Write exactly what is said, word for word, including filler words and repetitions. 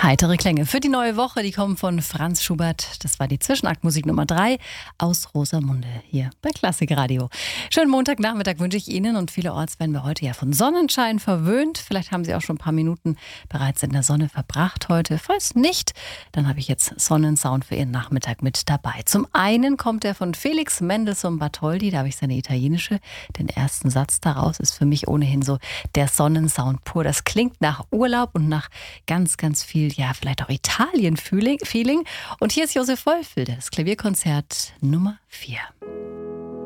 Heitere Klänge für die neue Woche, die kommen von Franz Schubert. Das war die Zwischenaktmusik Nummer drei aus Rosamunde hier bei Klassikradio. Schönen Montagnachmittag wünsche ich Ihnen, und vielerorts werden wir heute ja von Sonnenschein verwöhnt. Vielleicht haben Sie auch schon ein paar Minuten bereits in der Sonne verbracht heute. Falls nicht, dann habe ich jetzt Sonnensound für Ihren Nachmittag mit dabei. Zum einen kommt er von Felix Mendelssohn Bartholdy, da habe ich seine italienische. Den ersten Satz daraus ist für mich ohnehin so der Sonnensound pur. Das klingt nach Urlaub und nach ganz, ganz viel, ja, vielleicht auch Italien-Feeling. Und hier ist Josef Wolfel, das Klavierkonzert Nummer vier.